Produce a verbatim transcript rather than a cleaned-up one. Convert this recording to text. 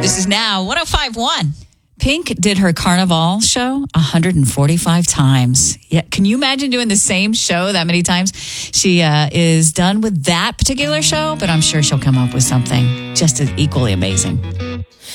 This is now one oh five point one. Pink did her Carnival show one hundred forty-five times. Yeah, can you imagine doing the same show that many times? She uh, is done with that particular show, but I'm sure she'll come up with something just as equally amazing.